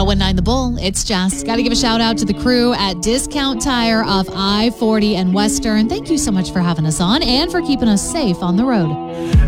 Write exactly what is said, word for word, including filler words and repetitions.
nine The Bull, it's Jess. Got to give a shout out to the crew at Discount Tire off I forty and Western. Thank you so much for having us on and for keeping us safe on the road.